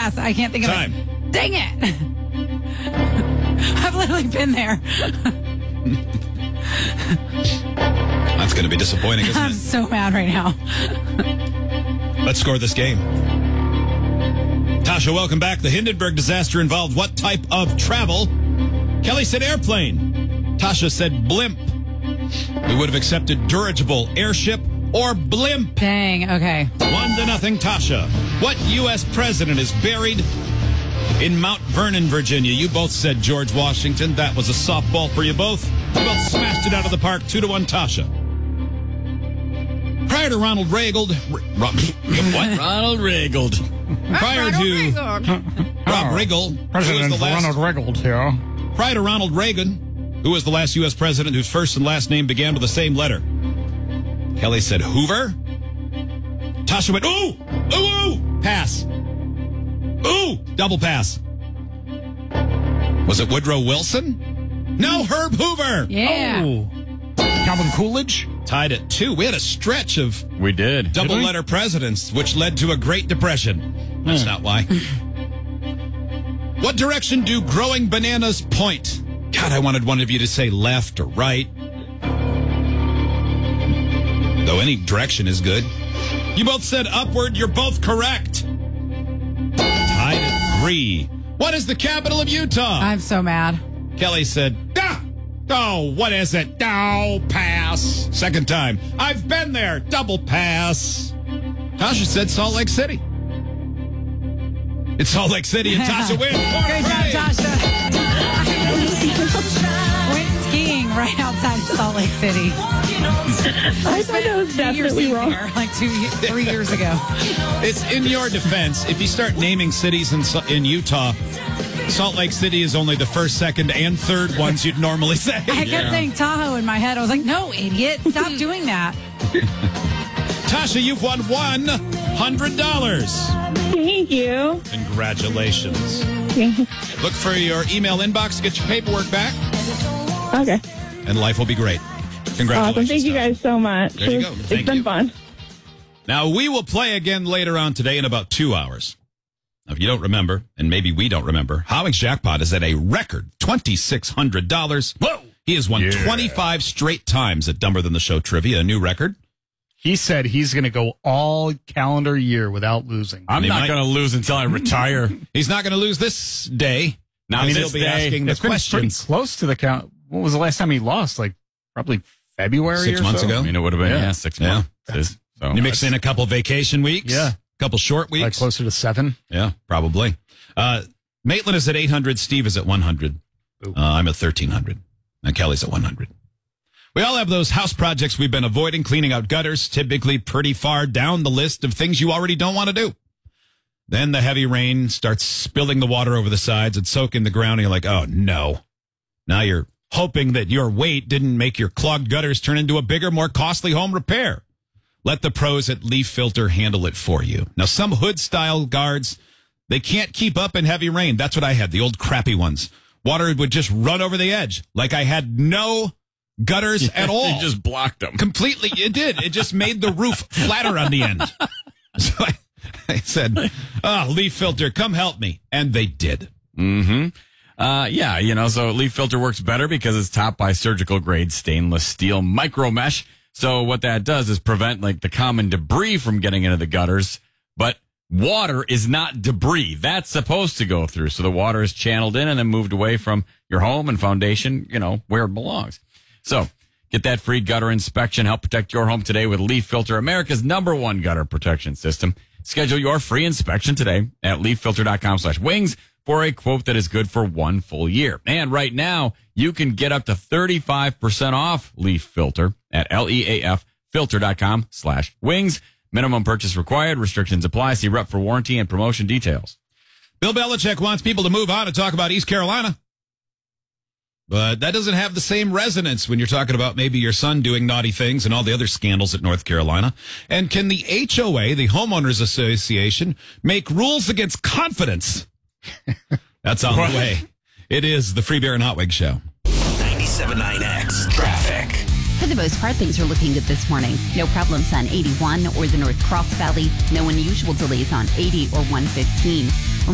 pass. I can't think of Time. it. Dang it. I've literally been there. That's going to be disappointing, isn't I'm it? so mad right now. Let's score this game. Tasha, welcome back. The Hindenburg disaster involved what type of travel? Kelly said airplane. Tasha said blimp. We would have accepted dirigible, airship, or blimp. Dang, okay. 1-0, Tasha. What U.S. president is buried in Mount Vernon, Virginia? You both said George Washington. That was a softball for you both. You both smashed it out of the park. 2-1, Tasha. Prior to Ronald Reagan, what? Ronald Reagan. Prior to Rob Riggle, President Ronald Reagan here. Prior to Ronald Reagan, who was the last U.S. president whose first and last name began with the same letter? Kelly said Hoover. Tasha went, ooh, ooh, ooh, pass. Ooh, double pass. Was it Woodrow Wilson? No, Herb Hoover. Yeah. Oh. Calvin Coolidge? Tied at 2. We had a stretch of We did. double-letter presidents, which led to a Great Depression. That's not why. What direction do growing bananas point? God, I wanted one of you to say left or right. Though any direction is good. You both said upward. You're both correct. Tied at 3. What is the capital of Utah? I'm so mad. Kelly said, ah! Oh, what is it? Oh, pass. Second time. I've been there. Double pass. Tasha said Salt Lake City. It's Salt Lake City, and Tasha wins. Great job, Tasha. Went skiing right outside of Salt Lake City. I thought that was definitely wrong. There, like 3 years ago. It's in your defense. If you start naming cities in Utah, Salt Lake City is only the first, second, and third ones you'd normally say. I kept saying Tahoe in my head. I was like, no, idiot. Stop doing that. Tasha, you've won $100. Thank you. Congratulations. Look for your email inbox to get your paperwork back, Okay. and life will be great. Congratulations. Awesome. Thank you Tasha. guys so much. There you go. Thank It's been you. fun. Now, we will play again later on today in about 2 hours. Now, if you don't remember, and maybe we don't remember, Howie's jackpot is at a record $2,600. Whoa! He has won 25 straight times at Dumber Than the Show trivia, a new record. He said he's going to go all calendar year without losing. I'm He not might- going to lose until I retire. He's not going to lose this day. Not He'll this be day. asking the It's been pretty questions. close to the count. What was the last time he lost? Like probably February 6 or months so? ago. I mean, it would have been, Yeah. 6 Yeah. months. So You mix in a couple vacation weeks, Yeah. couple short Like weeks. closer to 7. Yeah, probably. Maitland is at 800. Steve is at 100. I'm at 1,300. And Kelly's at 100. We all have those house projects we've been avoiding, cleaning out gutters, typically pretty far down the list of things you already don't want to do. Then the heavy rain starts spilling the water over the sides and soaking the ground, and you're like, oh, no. Now you're hoping that your weight didn't make your clogged gutters turn into a bigger, more costly home repair. Let the pros at Leaf Filter handle it for you. Now, some hood-style guards, they can't keep up in heavy rain. That's what I had, the old crappy ones. Water would just run over the edge, like I had no gutters at all. You just blocked them. Completely, it did. It just made the roof flatter on the end. So I said, oh, Leaf Filter, come help me. And they did. Yeah, so Leaf Filter works better because it's topped by surgical grade stainless steel micro mesh. So what that does is prevent like the common debris from getting into the gutters, but water is not debris. That's supposed to go through. So the water is channeled in and then moved away from your home and foundation, where it belongs. So get that free gutter inspection. Help protect your home today with Leaf Filter, America's #1 gutter protection system. Schedule your free inspection today at leaffilter.com/wings for a quote that is good for 1 full year. And right now, you can get up to 35% off Leaf Filter at leaffilter.com/wings. Minimum purchase required. Restrictions apply. See rep for warranty and promotion details. Bill Belichick wants people to move on and talk about East Carolina. But that doesn't have the same resonance when you're talking about maybe your son doing naughty things and all the other scandals at North Carolina. And can the HOA, the Homeowners Association, make rules against confidence? That's on the way. It is the Free Beer and Hot Wig Show. 97.9X Traffic. For the most part, things are looking good this morning. No problems on 81 or the North Cross Valley. No unusual delays on 80 or 115.